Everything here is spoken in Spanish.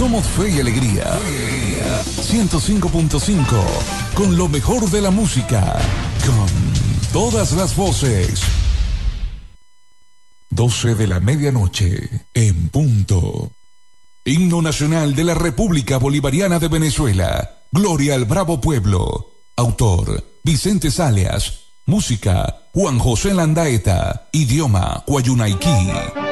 Somos Fe y Alegría. 105.5. Con lo mejor de la música. Con todas las voces. 12 de la medianoche. En punto. Himno nacional de la República Bolivariana de Venezuela. Gloria al bravo pueblo. Autor: Vicente Salias. Música: Juan José Landaeta. Idioma: Guayunaiquí.